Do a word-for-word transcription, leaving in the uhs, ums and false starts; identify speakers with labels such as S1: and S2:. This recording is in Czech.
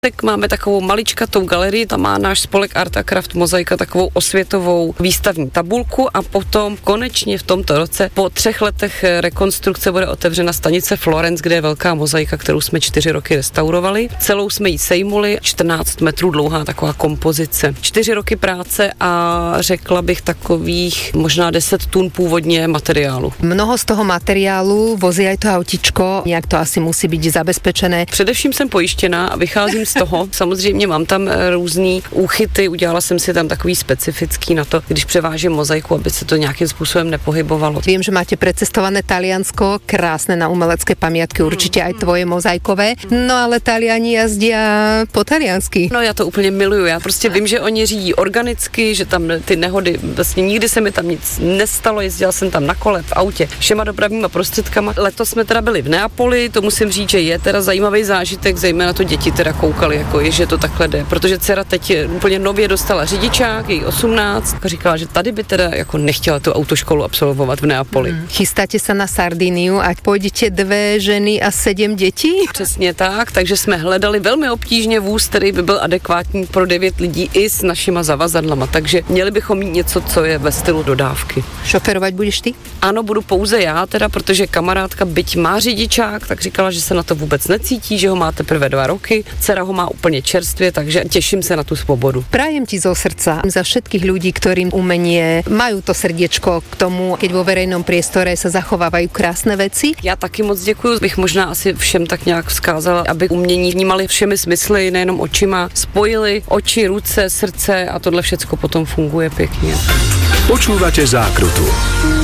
S1: Tak máme takovou maličkatou galerii, tam má náš spolek Art a Craft Mozaika takovou osvětovou výstavní tabulku a potom konečně v tomto roce po třech letech rekonstrukce bude otevřena stanice Florence, kde je velká mozaika, kterou jsme čtyři roky restaurovali. Celou jsme ji sejmuli, čtrnáct metrů dlouhá taková kompozice. Čtyři roky práce a řekla bych takových možná deset tun původně materiálu.
S2: Mnoho z toho materiálu vozí aj to autičko, jak to asi musí být zabezpečené.
S1: Především jsem pojištěná a vycházím z toho. Samozřejmě mám tam různý úchyty, udělala jsem si tam takový specifický na to, když převážím mozaiku, aby se to nějakým způsobem nepohybovalo.
S2: Vím, že máte precestované Taliansko, krásne na umelecké pamiatky, určitě aj tvoje mozaikové, no ale Taliani jazdí po taliansky.
S1: No já to úplně miluju, já prostě vím, že oni řídí organicky, že tam ty nehody, vlastně nikdy se mi tam nic nestalo, jezdila jsem tam na kole, v autě, všema dopravníma prostředkama. Letos jsme teda byli v Neapoli, to musím říct, že je teda zajímavý zážitek, zejména to děti teda koukali, jako je, že to takhle jde, protože dcera teď úplně nově dostala řidičák, její osmnáct, a říkala, že tady by teda jako nechtěla tu autoškolu absolvovat v Neapoli.
S2: Hmm. Chystáte se na Sardiniu a půjdete dvě ženy a sedm dětí?
S1: Přesně tak, takže jsme hledali velmi obtížně vůz, který by byl adekvátní pro devět lidí i s našima zavazadlama, takže měli bychom mít něco, co je ve stylu dodávky.
S2: Šoferovat budeš ty?
S1: Ano, budu pouze já teda, protože kamarádka, byť má řidičák, tak říkala, že se na to vůbec necítí, že ho má teprve dva roky, dcera ho má úplně čerstvě, takže těším se na tu svobodu.
S2: Prajem ti zo srdca za všetkých ľudí, ktorým umenie majú to srdiečko k tomu, keď vo verejnom priestore sa zachovávajú krásne veci.
S1: Já taky moc děkuju, bych možná asi všem tak nějak vzkázala, aby umění vnímali všemi smysly, nejenom očima, spojili oči, ruce, srdce a tohle všecko potom funguje pěkně.
S3: Počúvate Zákrutu.